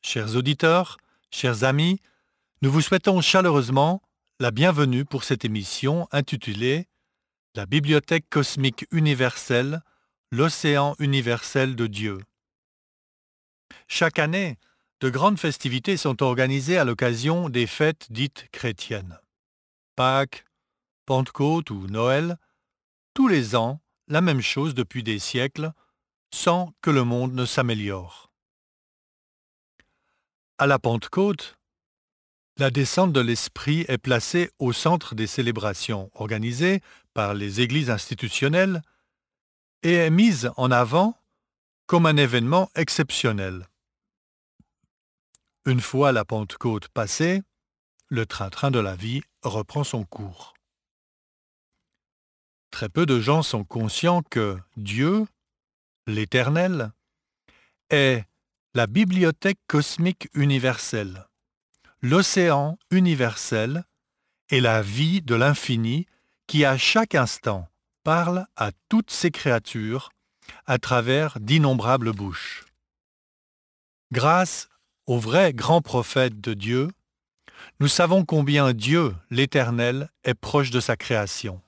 Chers auditeurs, chers amis, nous vous souhaitons chaleureusement la bienvenue pour cette émission intitulée La Bibliothèque cosmique universelle, l'océan universel de Dieu. Chaque année, de grandes festivités sont organisées à l'occasion des fêtes dites chrétiennes. Pâques, Pentecôte ou Noël, tous les ans, la même chose depuis des siècles, sans que le monde ne s'améliore. À la Pentecôte, la descente de l'Esprit est placée au centre des célébrations organisées par les églises institutionnelles et est mise en avant comme un événement exceptionnel. Une fois la Pentecôte passée, le train-train de la vie reprend son cours. Très peu de gens sont conscients que Dieu, l'Éternel, est la bibliothèque cosmique universelle, l'océan universel et la vie de l'infini qui à chaque instant parle à toutes ces créatures à travers d'innombrables bouches. Grâce au vrai grand prophète de Dieu, nous savons combien Dieu, l'Éternel, est proche de sa création.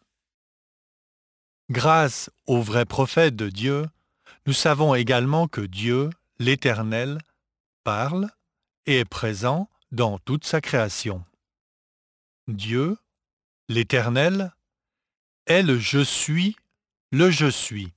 Grâce au vrai prophète de Dieu, nous savons également que Dieu, l'Éternel, parle et est présent dans toute sa création. Dieu, l'Éternel, est le Je suis, le Je suis.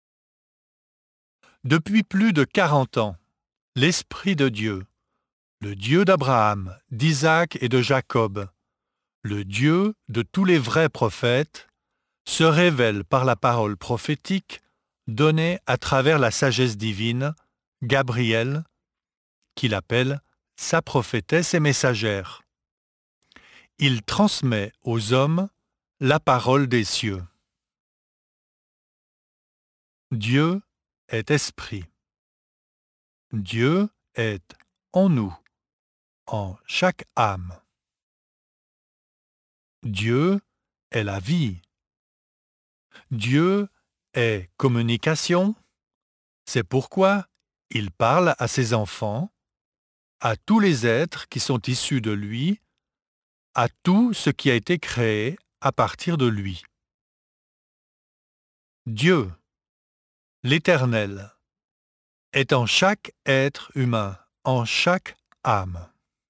Depuis plus de 40 ans, l'Esprit de Dieu, le Dieu d'Abraham, d'Isaac et de Jacob, le Dieu de tous les vrais prophètes, se révèle par la parole prophétique donnée à travers la sagesse divine, Gabriel, qu'il appelle sa prophétesse et messagère. Il transmet aux hommes la parole des cieux. Dieu est esprit. Dieu est en nous, en chaque âme. Dieu est la vie. Dieu est communication. C'est pourquoi il parle à ses enfants, à tous les êtres qui sont issus de lui, à tout ce qui a été créé à partir de lui. Dieu, l'Éternel, est en chaque être humain, en chaque âme.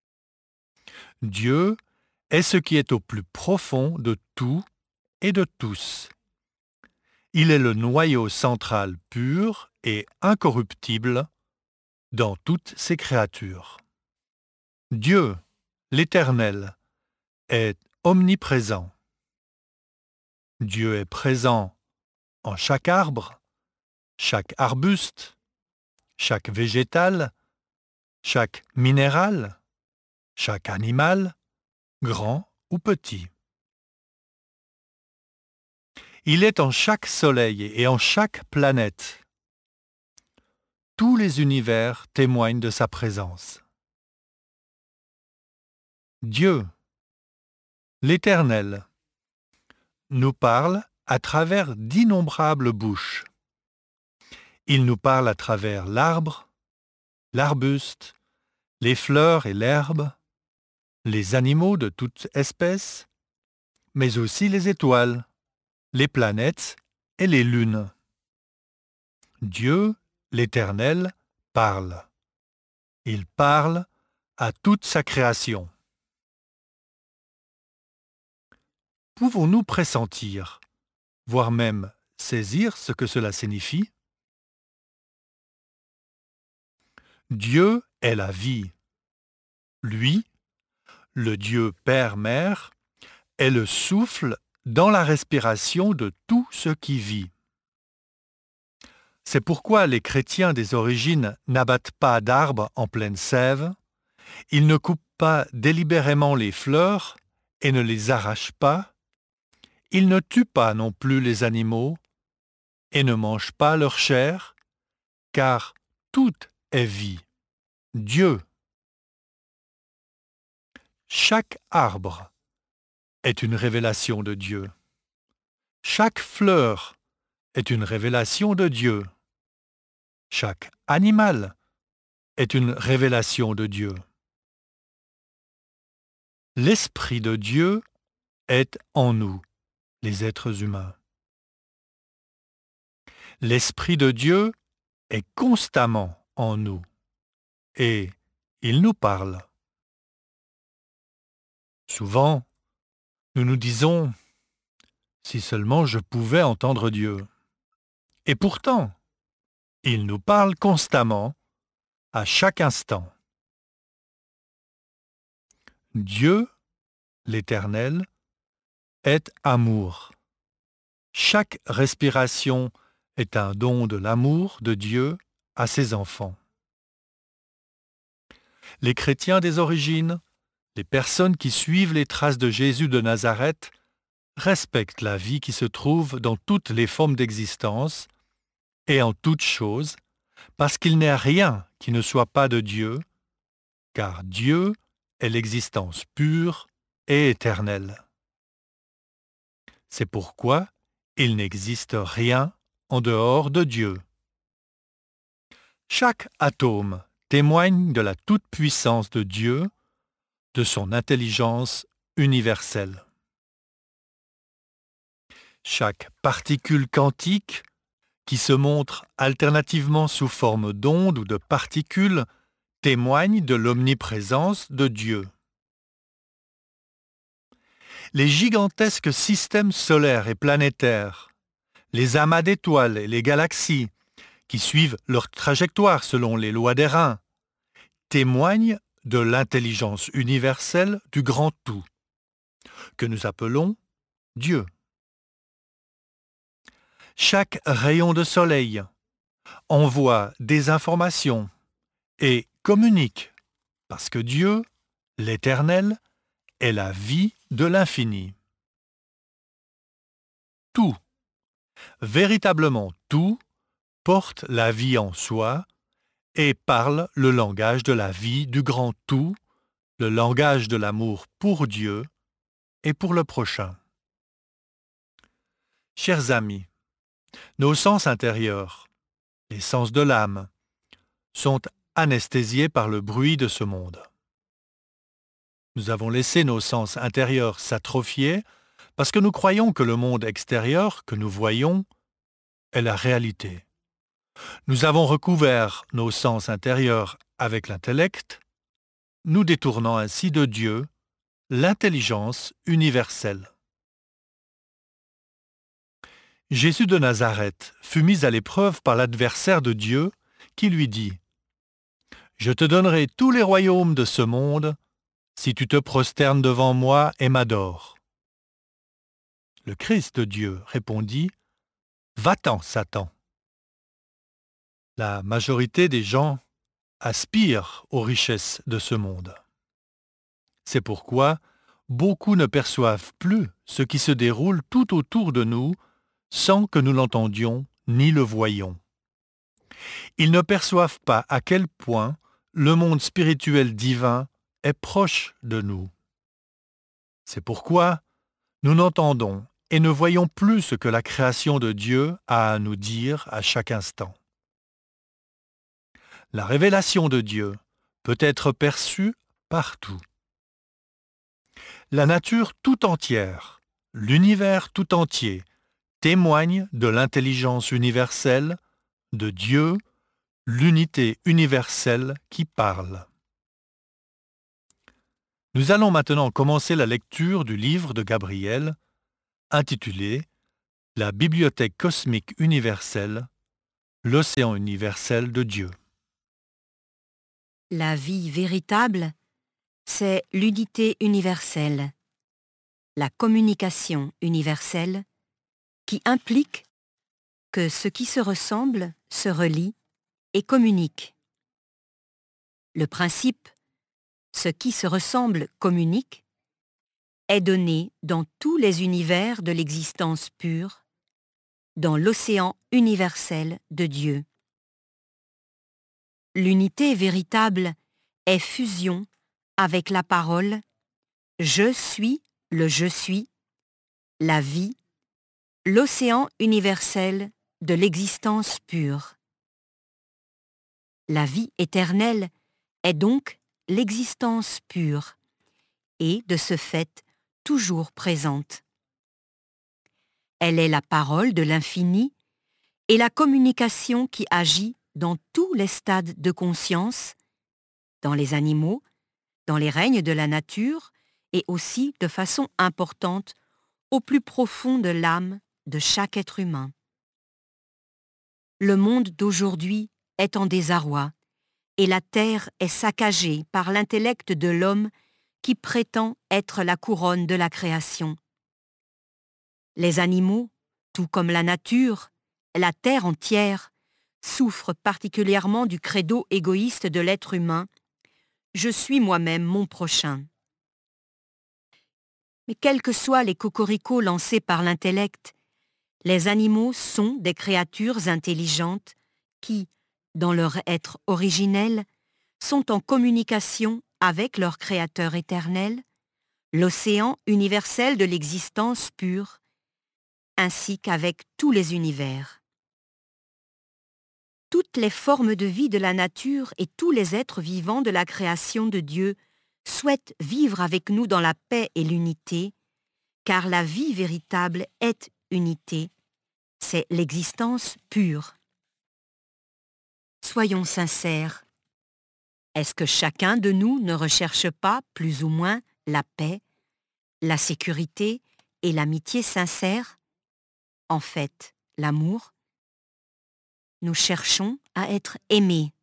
Dieu est ce qui est au plus profond de tout et de tous. Il est le noyau central pur et incorruptible dans toutes ses créatures. Dieu, l'Éternel, est omniprésent. Dieu est présent en chaque arbre, chaque arbuste, chaque végétal, chaque minéral, chaque animal, grand ou petit. Il est en chaque soleil et en chaque planète. Tous les univers témoignent de sa présence. Dieu, l'Éternel, nous parle à travers d'innombrables bouches. Il nous parle à travers l'arbre, l'arbuste, les fleurs et l'herbe, les animaux de toute espèce, mais aussi les étoiles, les planètes et les lunes. Dieu, l'Éternel, parle. Il parle à toute sa création. Pouvons-nous pressentir, voire même saisir ce que cela signifie? Dieu est la vie. Lui, le Dieu Père-Mère, est le souffle dans la respiration de tout ce qui vit. C'est pourquoi les chrétiens des origines n'abattent pas d'arbres en pleine sève, ils ne coupent pas délibérément les fleurs et ne les arrachent pas, ils ne tuent pas non plus les animaux et ne mangent pas leur chair, car tout est vie, Dieu. Chaque arbre est une révélation de Dieu. Chaque fleur est une révélation de Dieu. Chaque animal est une révélation de Dieu. L'Esprit de Dieu est en nous, les êtres humains. L'Esprit de Dieu est constamment en nous et il nous parle. Souvent, nous nous disons « Si seulement je pouvais entendre Dieu ». Et pourtant, il nous parle constamment, à chaque instant. Dieu, l'Éternel, est amour. Chaque respiration est un don de l'amour de Dieu à ses enfants. Les chrétiens des origines, les personnes qui suivent les traces de Jésus de Nazareth, respectent la vie qui se trouve dans toutes les formes d'existence et en toutes choses, parce qu'il n'est rien qui ne soit pas de Dieu, car Dieu est l'existence pure et éternelle. C'est pourquoi il n'existe rien en dehors de Dieu. Chaque atome témoigne de la toute-puissance de Dieu, de son intelligence universelle. Chaque particule quantique, qui se montre alternativement sous forme d'ondes ou de particules, témoigne de l'omniprésence de Dieu. Les gigantesques systèmes solaires et planétaires, les amas d'étoiles et les galaxies, qui suivent leur trajectoire selon les lois d'airain, témoignent de l'intelligence universelle du grand tout, que nous appelons Dieu. Chaque rayon de soleil envoie des informations et communique, parce que Dieu, l'Éternel, est la vie de l'infini. Tout, véritablement tout, porte la vie en soi et parle le langage de la vie du grand tout, le langage de l'amour pour Dieu et pour le prochain. Chers amis, nos sens intérieurs, les sens de l'âme, sont anesthésiés par le bruit de ce monde. Nous avons laissé nos sens intérieurs s'atrophier parce que nous croyons que le monde extérieur que nous voyons est la réalité. Nous avons recouvert nos sens intérieurs avec l'intellect, nous détournant ainsi de Dieu, l'intelligence universelle. Jésus de Nazareth fut mis à l'épreuve par l'adversaire de Dieu qui lui dit « Je te donnerai tous les royaumes de ce monde si tu te prosternes devant moi et m'adores. » Le Christ de Dieu répondit « Va-t'en, Satan. » La majorité des gens aspirent aux richesses de ce monde. C'est pourquoi beaucoup ne perçoivent plus ce qui se déroule tout autour de nous sans que nous l'entendions ni le voyions. Ils ne perçoivent pas à quel point le monde spirituel divin est proche de nous. C'est pourquoi nous n'entendons et ne voyons plus ce que la création de Dieu a à nous dire à chaque instant. La révélation de Dieu peut être perçue partout. La nature tout entière, l'univers tout entier, témoigne de l'intelligence universelle, de Dieu, l'unité universelle qui parle. Nous allons maintenant commencer la lecture du livre de Gabriel, intitulé « La bibliothèque cosmique universelle, l'océan universel de Dieu ». La vie véritable, c'est l'unité universelle, la communication universelle, qui implique que ce qui se ressemble se relie et communique. Le principe « ce qui se ressemble communique » est donné dans tous les univers de l'existence pure, dans l'océan universel de Dieu. L'unité véritable est fusion avec la parole « Je suis le je suis », la vie, l'océan universel de l'existence pure. La vie éternelle est donc l'existence pure et, de ce fait, toujours présente. Elle est la parole de l'infini et la communication qui agit dans tous les stades de conscience, dans les animaux, dans les règnes de la nature et aussi de façon importante au plus profond de l'âme de chaque être humain. Le monde d'aujourd'hui est en désarroi et la terre est saccagée par l'intellect de l'homme qui prétend être la couronne de la création. Les animaux, tout comme la nature, la terre entière, souffrent particulièrement du credo égoïste de l'être humain « Je suis moi-même mon prochain ». Mais quels que soient les cocoricots lancés par l'intellect, les animaux sont des créatures intelligentes qui, dans leur être originel, sont en communication avec leur Créateur éternel, l'océan universel de l'existence pure, ainsi qu'avec tous les univers. Toutes les formes de vie de la nature et tous les êtres vivants de la création de Dieu souhaitent vivre avec nous dans la paix et l'unité, car la vie véritable est unité, c'est l'existence pure. Soyons sincères. Est-ce que chacun de nous ne recherche pas, plus ou moins, la paix, la sécurité et l'amitié sincère? En fait, l'amour. Nous cherchons à être aimés.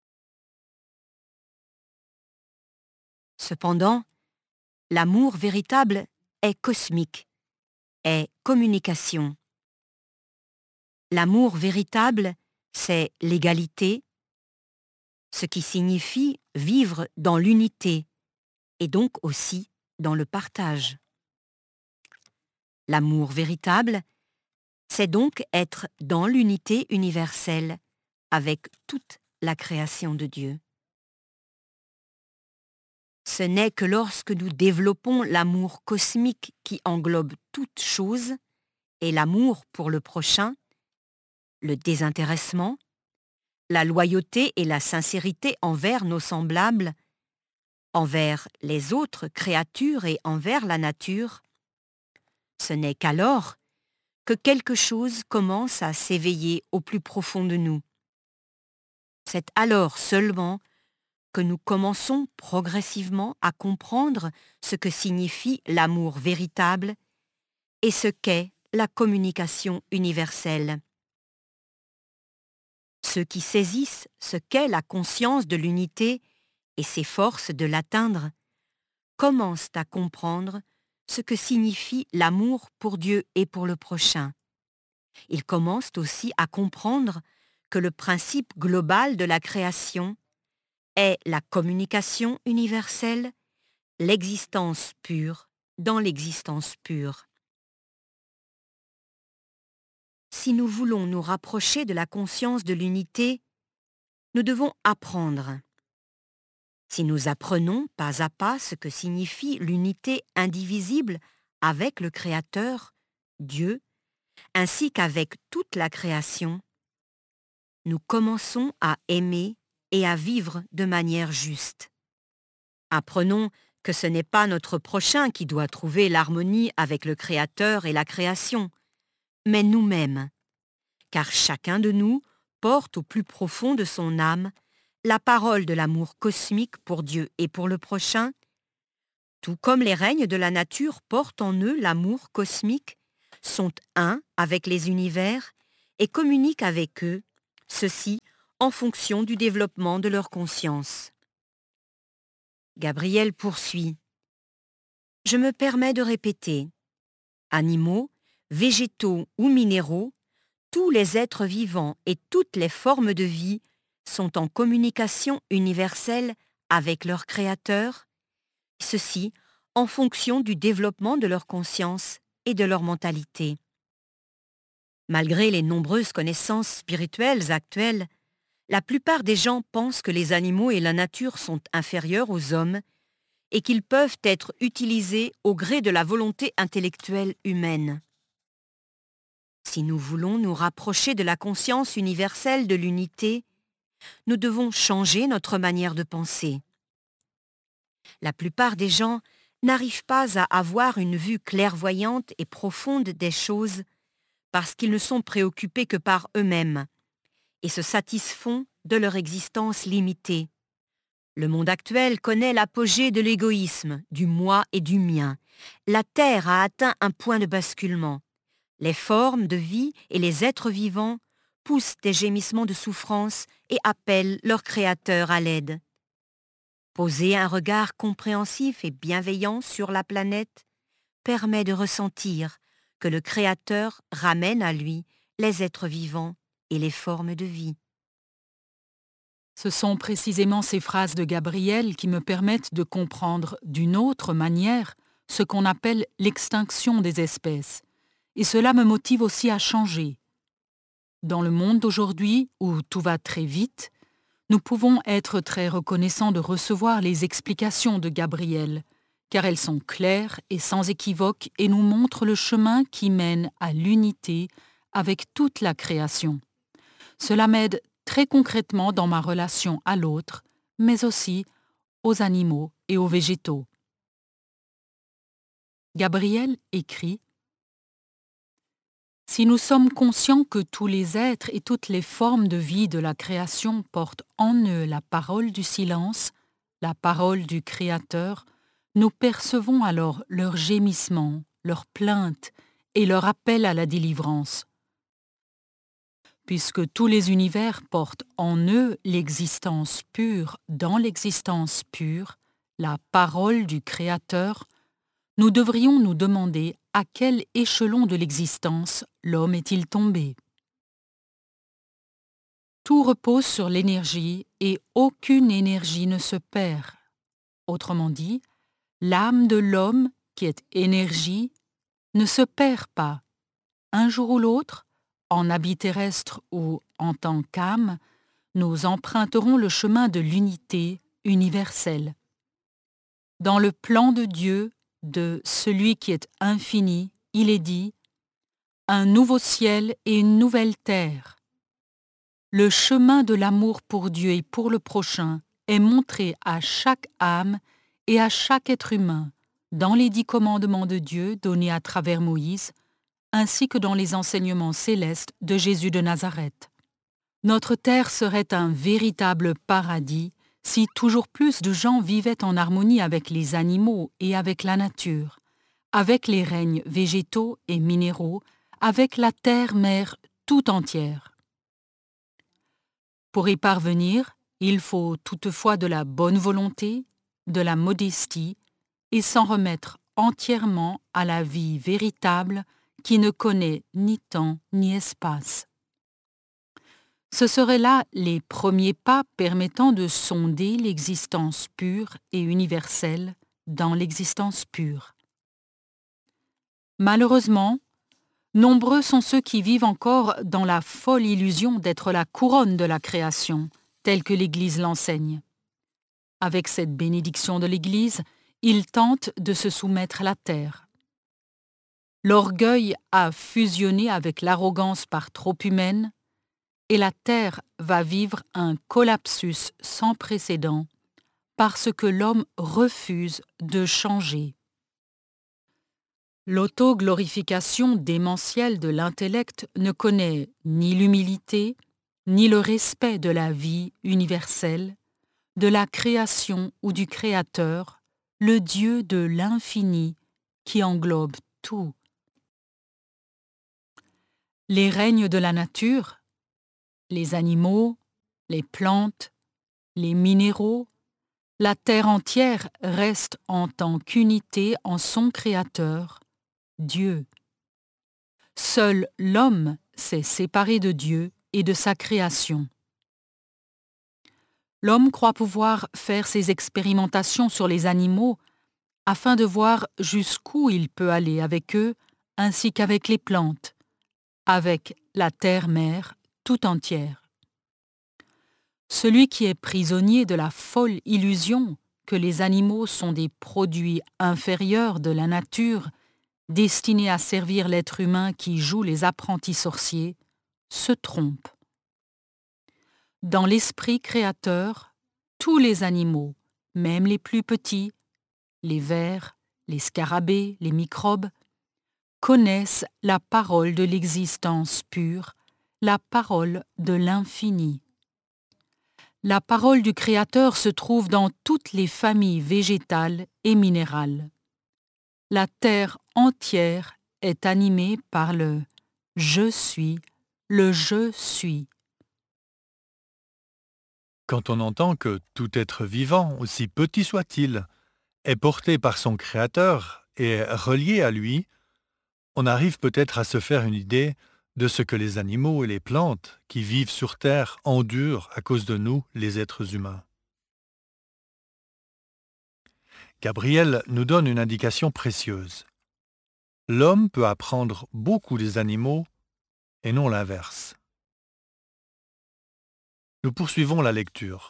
Cependant, l'amour véritable est cosmique, est communication. L'amour véritable, c'est l'égalité, ce qui signifie vivre dans l'unité et donc aussi dans le partage. L'amour véritable, c'est donc être dans l'unité universelle avec toute la création de Dieu. Ce n'est que lorsque nous développons l'amour cosmique qui englobe toute chose et l'amour pour le prochain, le désintéressement, la loyauté et la sincérité envers nos semblables, envers les autres créatures et envers la nature, ce n'est qu'alors que quelque chose commence à s'éveiller au plus profond de nous. C'est alors seulement que nous commençons progressivement à comprendre ce que signifie l'amour véritable et ce qu'est la communication universelle. Ceux qui saisissent ce qu'est la conscience de l'unité et s'efforcent de l'atteindre commencent à comprendre ce que signifie l'amour pour Dieu et pour le prochain. Ils commencent aussi à comprendre que le principe global de la création est la communication universelle, l'existence pure dans l'existence pure. Si nous voulons nous rapprocher de la conscience de l'unité, nous devons apprendre. Si nous apprenons pas à pas ce que signifie l'unité indivisible avec le Créateur, Dieu, ainsi qu'avec toute la création, nous commençons à aimer et à vivre de manière juste. Apprenons que ce n'est pas notre prochain qui doit trouver l'harmonie avec le Créateur et la création, mais nous-mêmes, car chacun de nous porte au plus profond de son âme la parole de l'amour cosmique pour Dieu et pour le prochain, tout comme les règnes de la nature portent en eux l'amour cosmique, sont un avec les univers et communiquent avec eux, ceci en fonction du développement de leur conscience. Gabriel poursuit. Je me permets de répéter. Animaux, végétaux ou minéraux, tous les êtres vivants et toutes les formes de vie sont en communication universelle avec leur Créateur, ceci en fonction du développement de leur conscience et de leur mentalité. Malgré les nombreuses connaissances spirituelles actuelles, la plupart des gens pensent que les animaux et la nature sont inférieurs aux hommes et qu'ils peuvent être utilisés au gré de la volonté intellectuelle humaine. Si nous voulons nous rapprocher de la conscience universelle de l'unité, nous devons changer notre manière de penser. La plupart des gens n'arrivent pas à avoir une vue clairvoyante et profonde des choses parce qu'ils ne sont préoccupés que par eux-mêmes et se satisfont de leur existence limitée. Le monde actuel connaît l'apogée de l'égoïsme, du moi et du mien. La Terre a atteint un point de basculement. Les formes de vie et les êtres vivants poussent des gémissements de souffrance et appellent leur Créateur à l'aide. Poser un regard compréhensif et bienveillant sur la planète permet de ressentir que le Créateur ramène à lui les êtres vivants et les formes de vie. Ce sont précisément ces phrases de Gabriel qui me permettent de comprendre d'une autre manière ce qu'on appelle l'extinction des espèces. Et cela me motive aussi à changer. Dans le monde d'aujourd'hui, où tout va très vite, nous pouvons être très reconnaissants de recevoir les explications de Gabriel, car elles sont claires et sans équivoque et nous montrent le chemin qui mène à l'unité avec toute la création. Cela m'aide très concrètement dans ma relation à l'autre, mais aussi aux animaux et aux végétaux. Gabriel écrit : Si nous sommes conscients que tous les êtres et toutes les formes de vie de la création portent en eux la parole du silence, la parole du Créateur, nous percevons alors leurs gémissements, leurs plaintes et leur appel à la délivrance. Puisque tous les univers portent en eux l'existence pure dans l'existence pure, la parole du Créateur, nous devrions nous demander à quel échelon de l'existence l'homme est-il tombé. Tout repose sur l'énergie et aucune énergie ne se perd. Autrement dit, l'âme de l'homme, qui est énergie, ne se perd pas. Un jour ou l'autre, en habit terrestre ou en tant qu'âme, nous emprunterons le chemin de l'unité universelle. Dans le plan de Dieu, de celui qui est infini, il est dit « Un nouveau ciel et une nouvelle terre ». Le chemin de l'amour pour Dieu et pour le prochain est montré à chaque âme et à chaque être humain dans les 10 commandements de Dieu donnés à travers Moïse, ainsi que dans les enseignements célestes de Jésus de Nazareth. Notre terre serait un véritable paradis si toujours plus de gens vivaient en harmonie avec les animaux et avec la nature, avec les règnes végétaux et minéraux, avec la terre-mère tout entière. Pour y parvenir, il faut toutefois de la bonne volonté, de la modestie et s'en remettre entièrement à la vie véritable qui ne connaît ni temps ni espace. Ce seraient là les premiers pas permettant de sonder l'existence pure et universelle dans l'existence pure. Malheureusement, nombreux sont ceux qui vivent encore dans la folle illusion d'être la couronne de la création, telle que l'Église l'enseigne. Avec cette bénédiction de l'Église, ils tentent de se soumettre à la terre. L'orgueil a fusionné avec l'arrogance par trop humaine, et la terre va vivre un collapsus sans précédent parce que l'homme refuse de changer. L'autoglorification démentielle de l'intellect ne connaît ni l'humilité, ni le respect de la vie universelle, de la création ou du Créateur, le Dieu de l'infini qui englobe tout. Les règnes de la nature, les animaux, les plantes, les minéraux, la terre entière reste en tant qu'unité en son Créateur, Dieu. Seul l'homme s'est séparé de Dieu et de sa création. L'homme croit pouvoir faire ses expérimentations sur les animaux afin de voir jusqu'où il peut aller avec eux ainsi qu'avec les plantes, avec la terre-mère tout entière. Celui qui est prisonnier de la folle illusion que les animaux sont des produits inférieurs de la nature, destinés à servir l'être humain qui joue les apprentis sorciers, se trompe. Dans l'esprit créateur, tous les animaux, même les plus petits, les vers, les scarabées, les microbes, connaissent la parole de l'existence pure, la parole de l'infini. La parole du Créateur se trouve dans toutes les familles végétales et minérales. La terre entière est animée par le « Je suis », le « Je suis ». Quand on entend que tout être vivant, aussi petit soit-il, est porté par son Créateur et est relié à lui, on arrive peut-être à se faire une idée de ce que les animaux et les plantes qui vivent sur Terre endurent à cause de nous, les êtres humains. Gabriel nous donne une indication précieuse. L'homme peut apprendre beaucoup des animaux et non l'inverse. Nous poursuivons la lecture.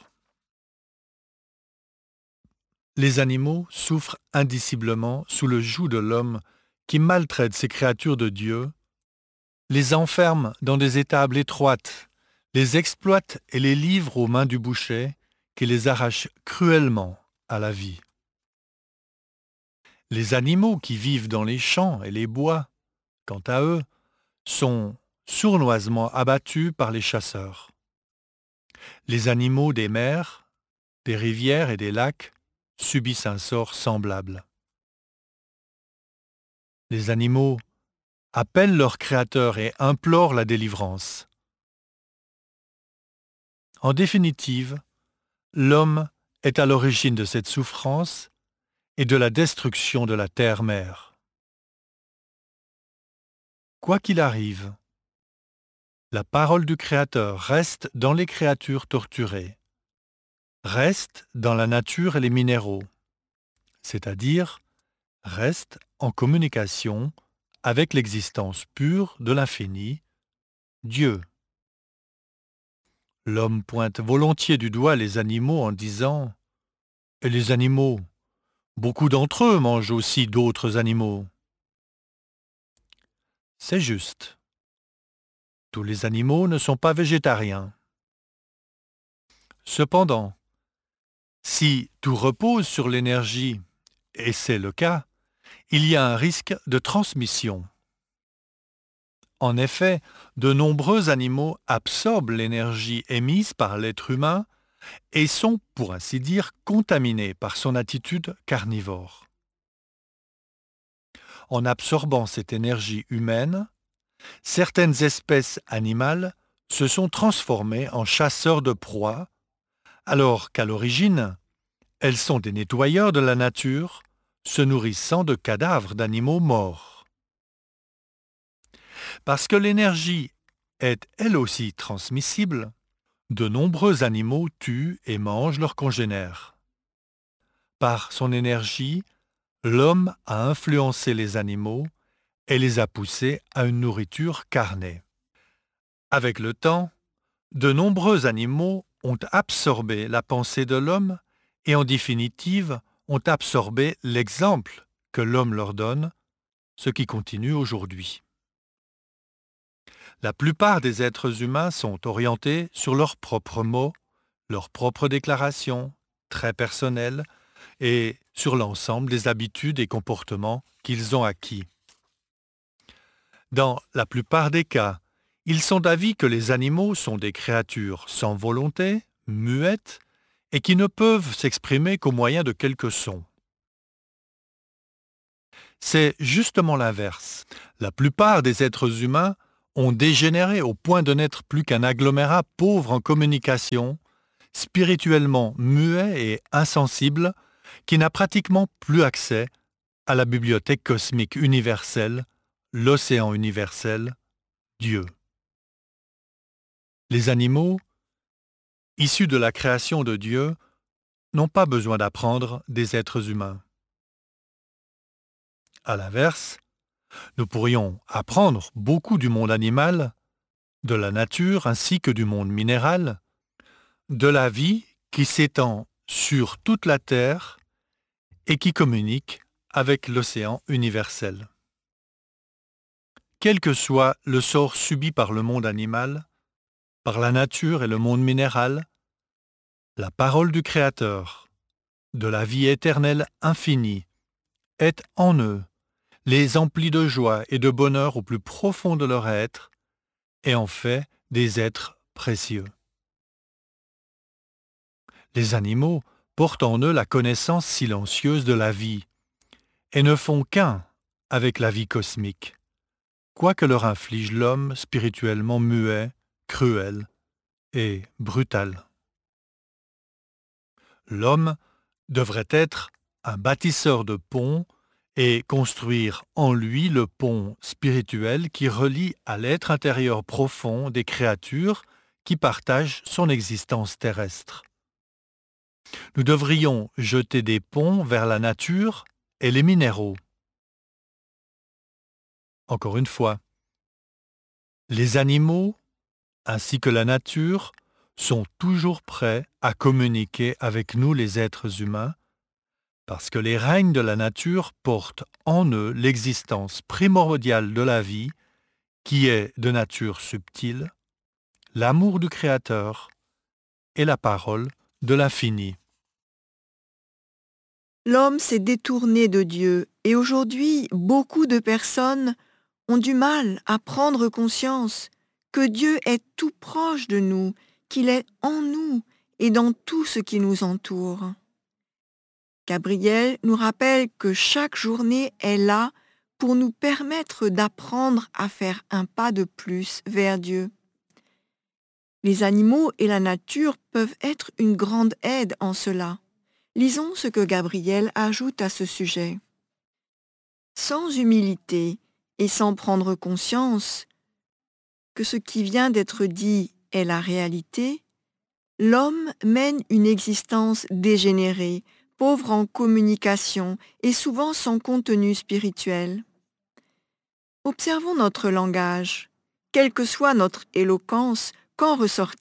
Les animaux souffrent indiciblement sous le joug de l'homme qui maltraite ces créatures de Dieu, les enferme dans des étables étroites, les exploite et les livre aux mains du boucher qui les arrache cruellement à la vie. Les animaux qui vivent dans les champs et les bois, quant à eux, sont sournoisement abattus par les chasseurs. Les animaux des mers, des rivières et des lacs subissent un sort semblable. Les animaux appellent leur Créateur et implorent la délivrance. En définitive, l'homme est à l'origine de cette souffrance et de la destruction de la terre-mère. Quoi qu'il arrive, la parole du Créateur reste dans les créatures torturées, reste dans la nature et les minéraux, c'est-à-dire reste en communication avec l'existence pure de l'infini, Dieu. L'homme pointe volontiers du doigt les animaux en disant « Et les animaux, beaucoup d'entre eux mangent aussi d'autres animaux. » C'est juste. Tous les animaux ne sont pas végétariens. Cependant, si tout repose sur l'énergie, et c'est le cas, il y a un risque de transmission. En effet, de nombreux animaux absorbent l'énergie émise par l'être humain et sont, pour ainsi dire, contaminés par son attitude carnivore. En absorbant cette énergie humaine, certaines espèces animales se sont transformées en chasseurs de proies, alors qu'à l'origine, elles sont des nettoyeurs de la nature, se nourrissant de cadavres d'animaux morts. Parce que l'énergie est elle aussi transmissible, de nombreux animaux tuent et mangent leurs congénères. Par son énergie, l'homme a influencé les animaux et les a poussés à une nourriture carnée. Avec le temps, de nombreux animaux ont absorbé la pensée de l'homme et en définitive ont absorbé l'exemple que l'homme leur donne, ce qui continue aujourd'hui. La plupart des êtres humains sont orientés sur leurs propres mots, leurs propres déclarations, très personnelles, et sur l'ensemble des habitudes et comportements qu'ils ont acquis. Dans la plupart des cas, ils sont d'avis que les animaux sont des créatures sans volonté, muettes, et qui ne peuvent s'exprimer qu'au moyen de quelques sons. C'est justement l'inverse. La plupart des êtres humains ont dégénéré au point de n'être plus qu'un agglomérat pauvre en communication, spirituellement muet et insensible, qui n'a pratiquement plus accès à la bibliothèque cosmique universelle, l'océan universel, Dieu. Les animaux, issus de la création de Dieu, n'ont pas besoin d'apprendre des êtres humains. À l'inverse, nous pourrions apprendre beaucoup du monde animal, de la nature ainsi que du monde minéral, de la vie qui s'étend sur toute la Terre et qui communique avec l'océan universel. Quel que soit le sort subi par le monde animal, par la nature et le monde minéral, la parole du Créateur, de la vie éternelle infinie, est en eux, les emplit de joie et de bonheur au plus profond de leur être, et en fait des êtres précieux. Les animaux portent en eux la connaissance silencieuse de la vie, et ne font qu'un avec la vie cosmique, quoi que leur inflige l'homme spirituellement muet, cruel et brutal. L'homme devrait être un bâtisseur de ponts et construire en lui le pont spirituel qui relie à l'être intérieur profond des créatures qui partagent son existence terrestre. Nous devrions jeter des ponts vers la nature et les minéraux. Encore une fois, les animaux, ainsi que la nature, sont toujours prêts à communiquer avec nous les êtres humains, parce que les règnes de la nature portent en eux l'existence primordiale de la vie, qui est de nature subtile, l'amour du Créateur et la parole de l'infini. L'homme s'est détourné de Dieu et aujourd'hui, beaucoup de personnes ont du mal à prendre conscience que Dieu est tout proche de nous, qu'il est en nous et dans tout ce qui nous entoure. Gabriel nous rappelle que chaque journée est là pour nous permettre d'apprendre à faire un pas de plus vers Dieu. Les animaux et la nature peuvent être une grande aide en cela. Lisons ce que Gabriel ajoute à ce sujet. Sans humilité et sans prendre conscience que ce qui vient d'être dit est la réalité, l'homme mène une existence dégénérée, pauvre en communication et souvent sans contenu spirituel. Observons notre langage. Quelle que soit notre éloquence, qu'en ressort-il ?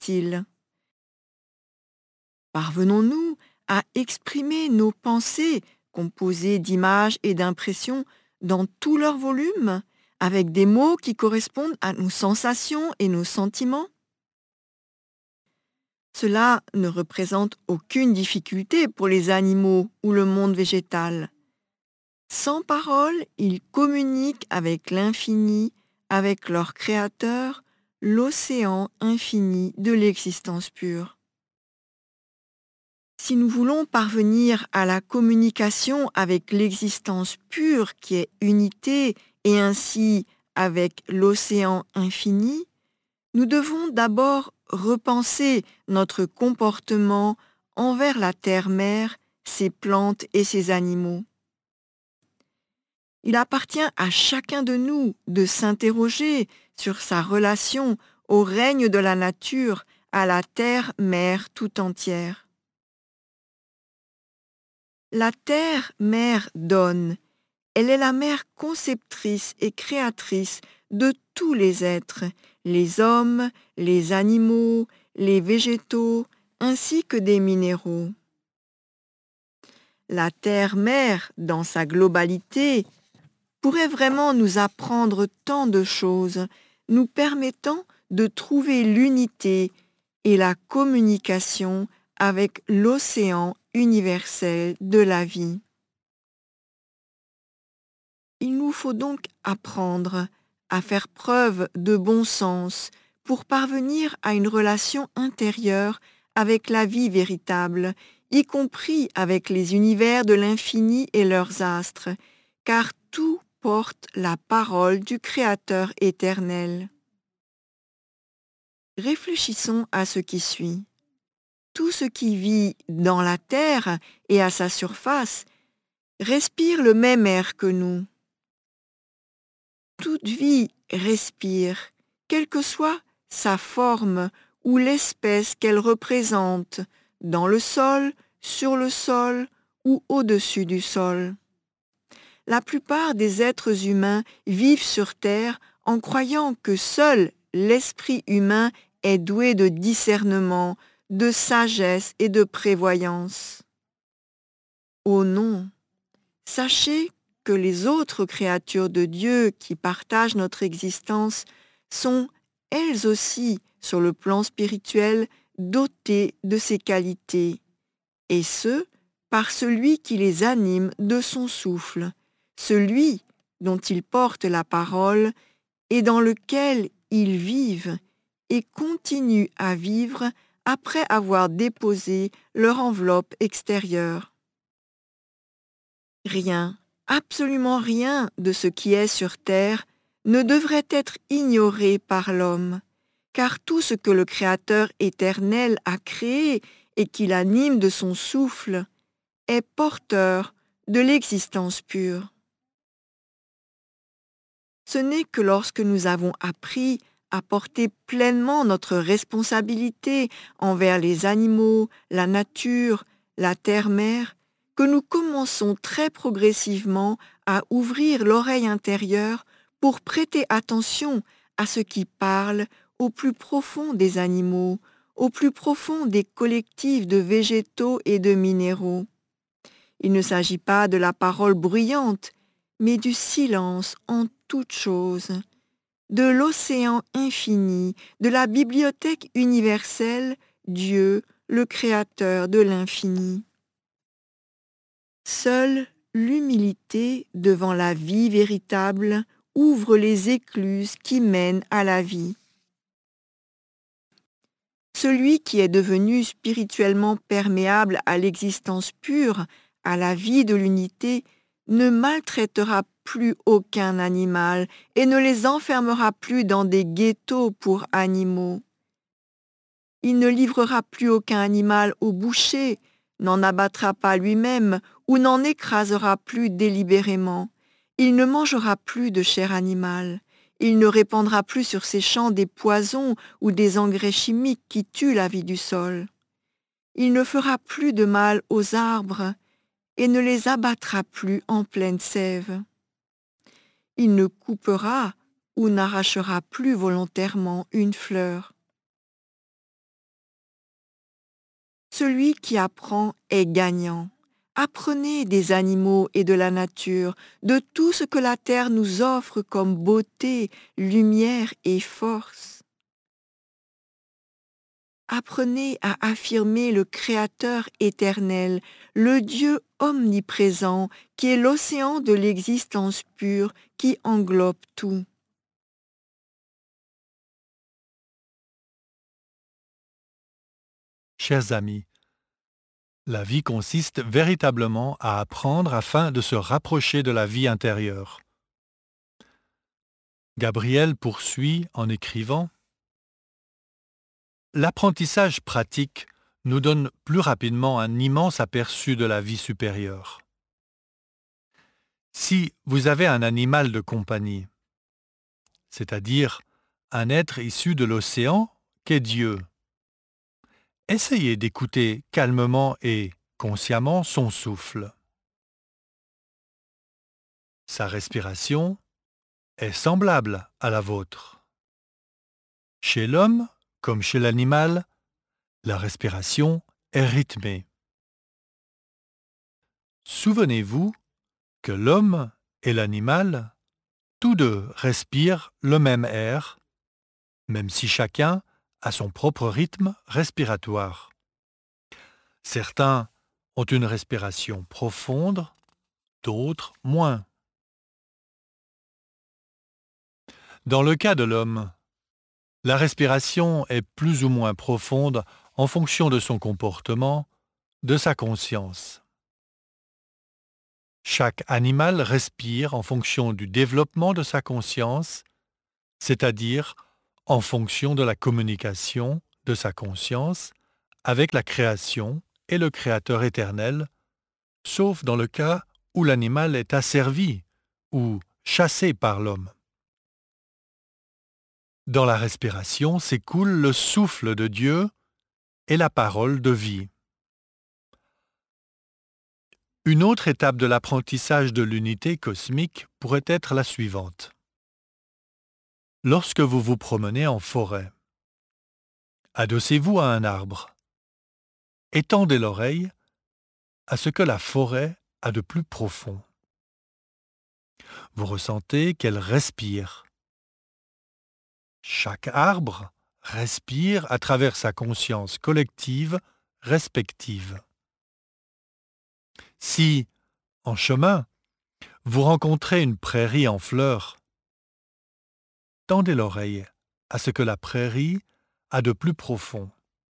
Parvenons-nous à exprimer nos pensées, composées d'images et d'impressions, dans tout leur volume, avec des mots qui correspondent à nos sensations et nos sentiments ? Cela ne représente aucune difficulté pour les animaux ou le monde végétal. Sans parole, ils communiquent avec l'infini, avec leur Créateur, l'océan infini de l'existence pure. Si nous voulons parvenir à la communication avec l'existence pure qui est unité et ainsi avec l'océan infini, nous devons d'abord repenser notre comportement envers la terre-mère, ses plantes et ses animaux. Il appartient à chacun de nous de s'interroger sur sa relation au règne de la nature, à la terre-mère tout entière. La terre-mère donne. Elle est la mère conceptrice et créatrice de tous les êtres, les hommes, les animaux, les végétaux, ainsi que des minéraux. La terre-mère, dans sa globalité, pourrait vraiment nous apprendre tant de choses, nous permettant de trouver l'unité et la communication avec l'océan universel de la vie. Il nous faut donc apprendre à faire preuve de bon sens pour parvenir à une relation intérieure avec la vie véritable, y compris avec les univers de l'infini et leurs astres, car tout porte la parole du Créateur éternel. Réfléchissons à ce qui suit. Tout ce qui vit dans la terre et à sa surface respire le même air que nous. Toute vie respire, quelle que soit sa forme ou l'espèce qu'elle représente, dans le sol, sur le sol ou au-dessus du sol. La plupart des êtres humains vivent sur Terre en croyant que seul l'esprit humain est doué de discernement, de sagesse et de prévoyance. Oh non! Sachez que les autres créatures de Dieu qui partagent notre existence sont elles aussi sur le plan spirituel, dotés de ces qualités, et ce, par celui qui les anime de son souffle, celui dont ils portent la parole et dans lequel ils vivent et continuent à vivre après avoir déposé leur enveloppe extérieure. Rien, absolument rien de ce qui est sur terre ne devrait être ignoré par l'homme, car tout ce que le Créateur éternel a créé et qu'il anime de son souffle est porteur de l'existence pure. Ce n'est que lorsque nous avons appris à porter pleinement notre responsabilité envers les animaux, la nature, la terre-mère, que nous commençons très progressivement à ouvrir l'oreille intérieure pour prêter attention à ce qui parle au plus profond des animaux, au plus profond des collectifs de végétaux et de minéraux. Il ne s'agit pas de la parole bruyante, mais du silence en toute chose, de l'océan infini, de la bibliothèque universelle, Dieu, le Créateur de l'infini. Seule l'humilité devant la vie véritable ouvre les écluses qui mènent à la vie. Celui qui est devenu spirituellement perméable à l'existence pure, à la vie de l'unité, ne maltraitera plus aucun animal et ne les enfermera plus dans des ghettos pour animaux. Il ne livrera plus aucun animal au boucher, n'en abattra pas lui-même ou n'en écrasera plus délibérément. Il ne mangera plus de chair animale. Il ne répandra plus sur ses champs des poisons ou des engrais chimiques qui tuent la vie du sol. Il ne fera plus de mal aux arbres et ne les abattra plus en pleine sève. Il ne coupera ou n'arrachera plus volontairement une fleur. Celui qui apprend est gagnant. Apprenez des animaux et de la nature, de tout ce que la terre nous offre comme beauté, lumière et force. Apprenez à affirmer le Créateur éternel, le Dieu omniprésent, qui est l'océan de l'existence pure qui englobe tout. Chers amis, la vie consiste véritablement à apprendre afin de se rapprocher de la vie intérieure. Gabriel poursuit en écrivant « L'apprentissage pratique nous donne plus rapidement un immense aperçu de la vie supérieure. Si vous avez un animal de compagnie, c'est-à-dire un être issu de l'océan qu'est Dieu, essayez d'écouter calmement et consciemment son souffle. Sa respiration est semblable à la vôtre. Chez l'homme, comme chez l'animal, la respiration est rythmée. Souvenez-vous que l'homme et l'animal, tous deux respirent le même air, même si chacun a son propre rythme respiratoire. Certains ont une respiration profonde, d'autres moins. Dans le cas de l'homme, la respiration est plus ou moins profonde en fonction de son comportement, de sa conscience. Chaque animal respire en fonction du développement de sa conscience, c'est-à-dire en fonction de la communication de sa conscience avec la création et le Créateur éternel, sauf dans le cas où l'animal est asservi ou chassé par l'homme. Dans la respiration s'écoule le souffle de Dieu et la parole de vie. Une autre étape de l'apprentissage de l'unité cosmique pourrait être la suivante. Lorsque vous vous promenez en forêt, adossez-vous à un arbre. Étendez l'oreille à ce que la forêt a de plus profond. Vous ressentez qu'elle respire. Chaque arbre respire à travers sa conscience collective respective. Si, en chemin, vous rencontrez une prairie en fleurs, tendez l'oreille à ce que la prairie a de plus profond.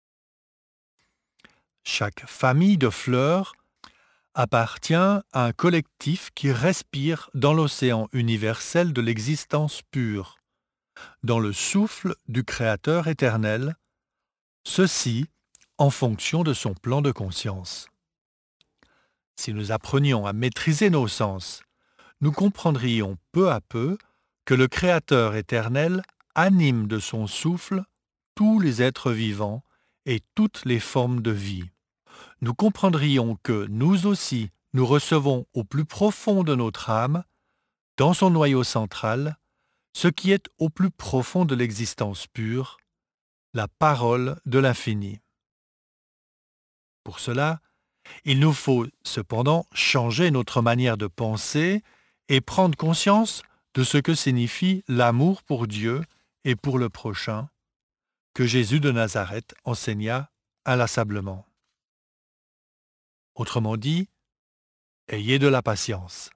Chaque famille de fleurs appartient à un collectif qui respire dans l'océan universel de l'existence pure, dans le souffle du Créateur éternel, ceci en fonction de son plan de conscience. Si nous apprenions à maîtriser nos sens, nous comprendrions peu à peu que le Créateur éternel anime de son souffle tous les êtres vivants et toutes les formes de vie. Nous comprendrions que nous aussi, nous recevons au plus profond de notre âme, dans son noyau central, ce qui est au plus profond de l'existence pure, la parole de l'infini. Pour cela, il nous faut cependant changer notre manière de penser et prendre conscience de ce que signifie l'amour pour Dieu et pour le prochain, que Jésus de Nazareth enseigna inlassablement. Autrement dit, ayez de la patience.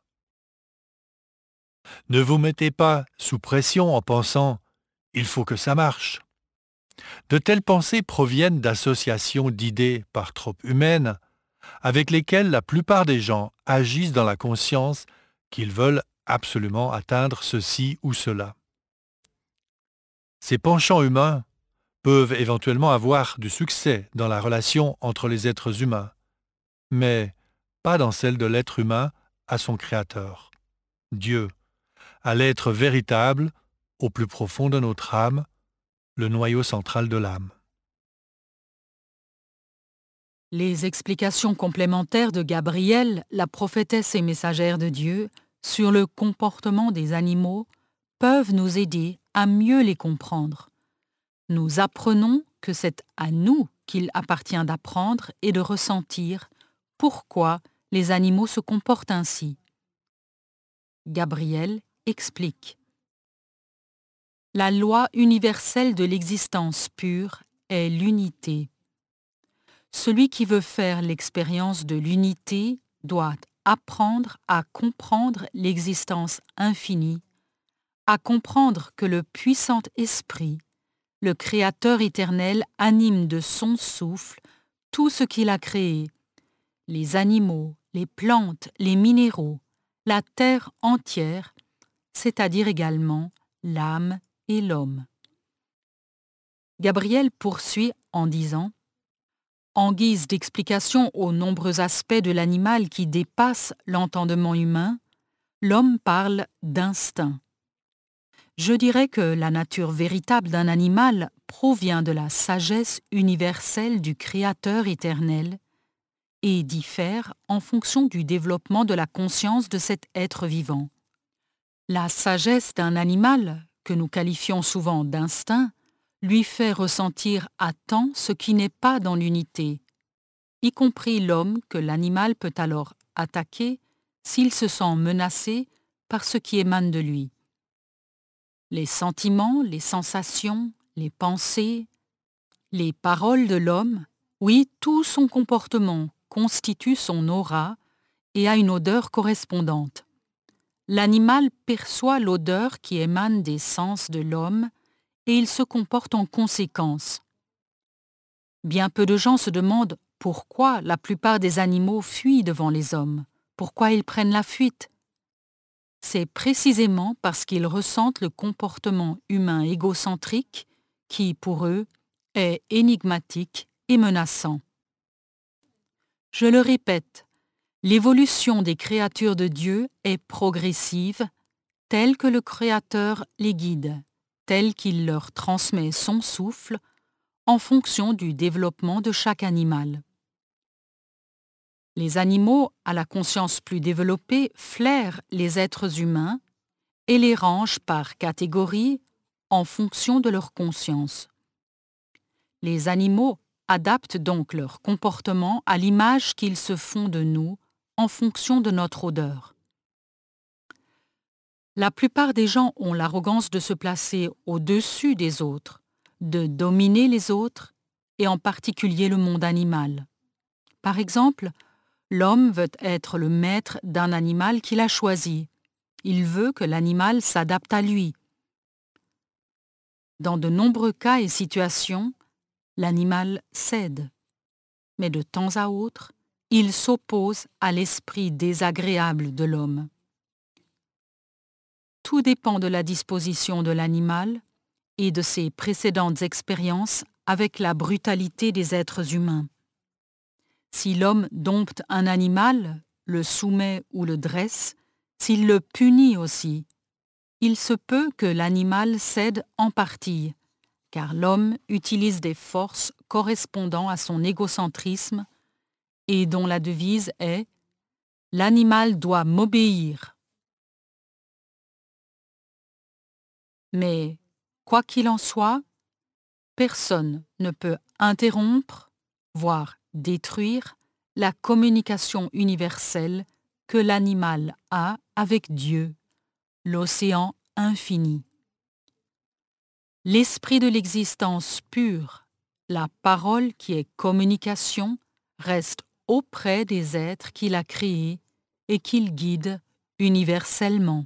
Ne vous mettez pas sous pression en pensant « il faut que ça marche ». De telles pensées proviennent d'associations d'idées par trop humaines avec lesquelles la plupart des gens agissent dans la conscience qu'ils veulent absolument atteindre ceci ou cela. Ces penchants humains peuvent éventuellement avoir du succès dans la relation entre les êtres humains, mais pas dans celle de l'être humain à son Créateur, Dieu, à l'être véritable, au plus profond de notre âme, le noyau central de l'âme. Les explications complémentaires de Gabrielle, la prophétesse et messagère de Dieu, sur le comportement des animaux peuvent nous aider à mieux les comprendre. Nous apprenons que c'est à nous qu'il appartient d'apprendre et de ressentir pourquoi les animaux se comportent ainsi. Gabrielle explique. La loi universelle de l'existence pure est l'unité. Celui qui veut faire l'expérience de l'unité doit apprendre à comprendre l'existence infinie, à comprendre que le puissant esprit, le Créateur éternel, anime de son souffle tout ce qu'il a créé, les animaux, les plantes, les minéraux, la terre entière, c'est-à-dire également l'âme et l'homme. Gabriel poursuit en disant « En guise d'explication aux nombreux aspects de l'animal qui dépassent l'entendement humain, l'homme parle d'instinct. Je dirais que la nature véritable d'un animal provient de la sagesse universelle du Créateur éternel et diffère en fonction du développement de la conscience de cet être vivant. La sagesse d'un animal, que nous qualifions souvent d'instinct, lui fait ressentir à temps ce qui n'est pas dans l'unité, y compris l'homme que l'animal peut alors attaquer s'il se sent menacé par ce qui émane de lui. Les sentiments, les sensations, les pensées, les paroles de l'homme, oui, tout son comportement constitue son aura et a une odeur correspondante. L'animal perçoit l'odeur qui émane des sens de l'homme et il se comporte en conséquence. Bien peu de gens se demandent pourquoi la plupart des animaux fuient devant les hommes, pourquoi ils prennent la fuite. C'est précisément parce qu'ils ressentent le comportement humain égocentrique qui, pour eux, est énigmatique et menaçant. Je le répète, l'évolution des créatures de Dieu est progressive, telle que le Créateur les guide, telle qu'il leur transmet son souffle, en fonction du développement de chaque animal. Les animaux à la conscience plus développée flairent les êtres humains et les rangent par catégorie en fonction de leur conscience. Les animaux adaptent donc leur comportement à l'image qu'ils se font de nous en fonction de notre odeur. La plupart des gens ont l'arrogance de se placer au-dessus des autres, de dominer les autres, et en particulier le monde animal. Par exemple, l'homme veut être le maître d'un animal qu'il a choisi. Il veut que l'animal s'adapte à lui. Dans de nombreux cas et situations, l'animal cède. Mais de temps à autre, il s'oppose à l'esprit désagréable de l'homme. Tout dépend de la disposition de l'animal et de ses précédentes expériences avec la brutalité des êtres humains. Si l'homme dompte un animal, le soumet ou le dresse, s'il le punit aussi, il se peut que l'animal cède en partie, car l'homme utilise des forces correspondant à son égocentrisme et dont la devise est « L'animal doit m'obéir ». Mais, quoi qu'il en soit, personne ne peut interrompre, voire détruire, la communication universelle que l'animal a avec Dieu, l'océan infini. L'esprit de l'existence pure, la parole qui est communication, reste auprès des êtres qu'il a créés et qu'il guide universellement.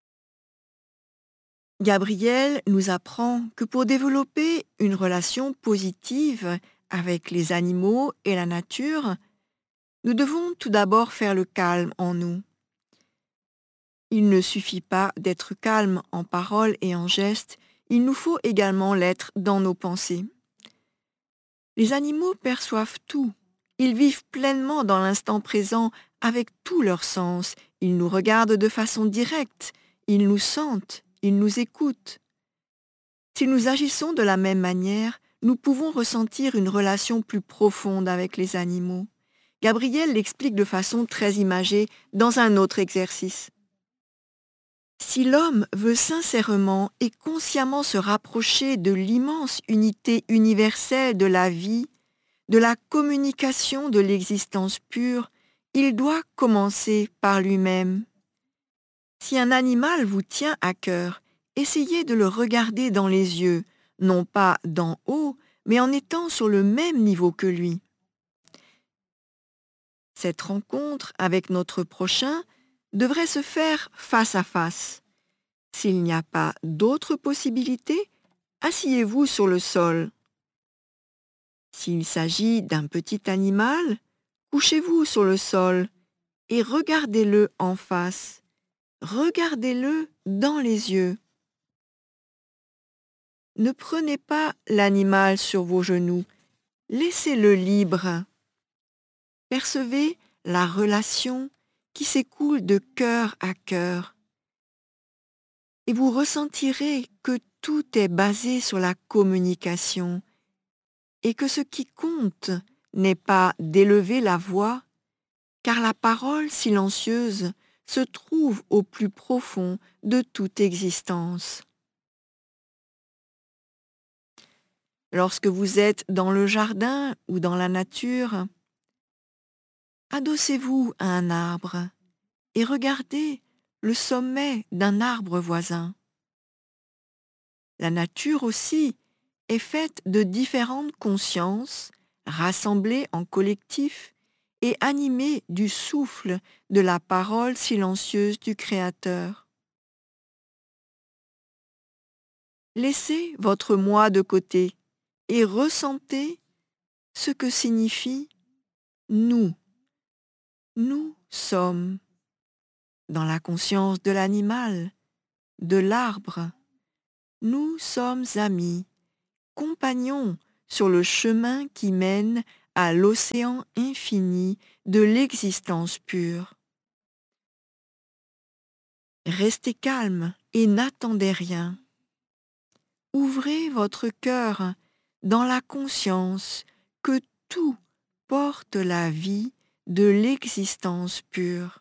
Gabriel nous apprend que pour développer une relation positive avec les animaux et la nature, nous devons tout d'abord faire le calme en nous. Il ne suffit pas d'être calme en parole et en geste, il nous faut également l'être dans nos pensées. Les animaux perçoivent tout, ils vivent pleinement dans l'instant présent avec tous leurs sens, ils nous regardent de façon directe, ils nous sentent, ils nous écoutent. Si nous agissons de la même manière, nous pouvons ressentir une relation plus profonde avec les animaux. Gabriel l'explique de façon très imagée dans un autre exercice. Si l'homme veut sincèrement et consciemment se rapprocher de l'immense unité universelle de la vie, de la communication de l'existence pure, il doit commencer par lui-même. Si un animal vous tient à cœur, essayez de le regarder dans les yeux, non pas d'en haut, mais en étant sur le même niveau que lui. Cette rencontre avec notre prochain devrait se faire face à face. S'il n'y a pas d'autre possibilité, asseyez-vous sur le sol. S'il s'agit d'un petit animal, couchez-vous sur le sol et regardez-le en face. Regardez-le dans les yeux. Ne prenez pas l'animal sur vos genoux, laissez-le libre. Percevez la relation qui s'écoule de cœur à cœur. Et vous ressentirez que tout est basé sur la communication et que ce qui compte n'est pas d'élever la voix, car la parole silencieuse se trouve au plus profond de toute existence. Lorsque vous êtes dans le jardin ou dans la nature, adossez-vous à un arbre et regardez le sommet d'un arbre voisin. La nature aussi est faite de différentes consciences rassemblées en collectif et animées du souffle de la parole silencieuse du Créateur. Laissez votre moi de côté et ressentez ce que signifie nous. Nous sommes dans la conscience de l'animal, de l'arbre. Nous sommes amis, compagnons sur le chemin qui mène à l'océan infini de l'existence pure. Restez calme et n'attendez rien. Ouvrez votre cœur dans la conscience que tout porte la vie de l'existence pure.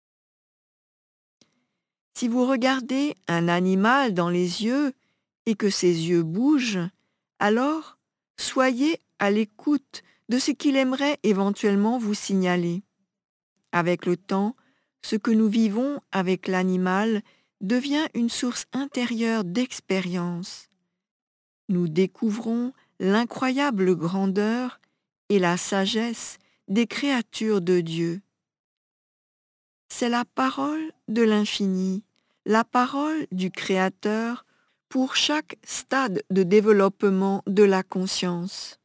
Si vous regardez un animal dans les yeux et que ses yeux bougent, alors soyez à l'écoute de ce qu'il aimerait éventuellement vous signaler. Avec le temps, ce que nous vivons avec l'animal devient une source intérieure d'expérience. nous découvrons l'incroyable grandeur et la sagesse des créatures de Dieu. C'est la parole de l'infini, la parole du Créateur pour chaque stade de développement de la conscience.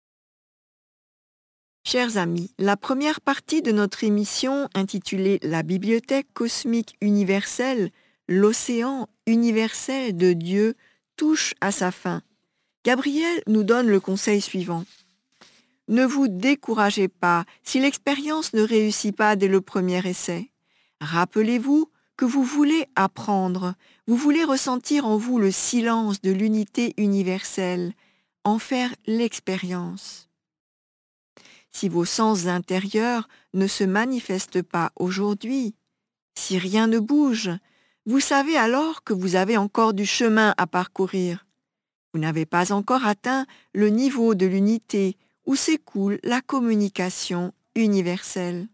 Chers amis, la première partie de notre émission intitulée La Bibliothèque cosmique universelle, l'océan universel de Dieu touche à sa fin. Gabriel nous donne le conseil suivant. Ne vous découragez pas si l'expérience ne réussit pas dès le premier essai. Rappelez-vous que vous voulez apprendre, vous voulez ressentir en vous le silence de l'unité universelle, en faire l'expérience. Si vos sens intérieurs ne se manifestent pas aujourd'hui, si rien ne bouge, vous savez alors que vous avez encore du chemin à parcourir. Vous n'avez pas encore atteint le niveau de l'unité où s'écoule la communication universelle.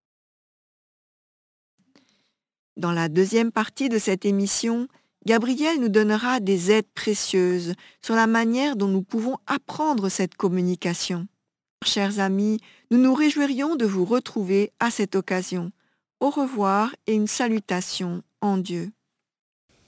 Dans la deuxième partie de cette émission, Gabriel nous donnera des aides précieuses sur la manière dont nous pouvons apprendre cette communication. Chers amis, nous nous réjouirions de vous retrouver à cette occasion. Au revoir et une salutation en Dieu.